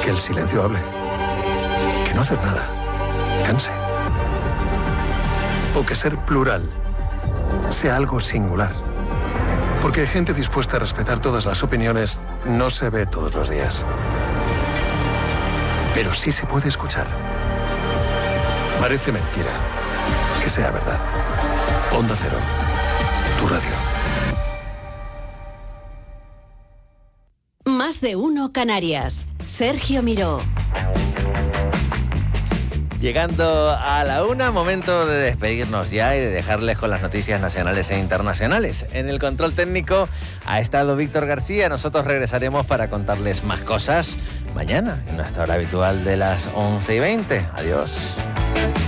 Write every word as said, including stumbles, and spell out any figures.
Que el silencio hable. Que no hacer nada canse. O que ser plural sea algo singular. Porque gente dispuesta a respetar todas las opiniones no se ve todos los días. Pero sí se puede escuchar. Parece mentira que sea verdad. Onda Cero, tu radio. Más de uno Canarias. Sergio Miró. Llegando a la una, momento de despedirnos ya y de dejarles con las noticias nacionales e internacionales. En el control técnico ha estado Víctor García. Nosotros regresaremos para contarles más cosas mañana, en nuestra hora habitual de las once y veinte. Adiós.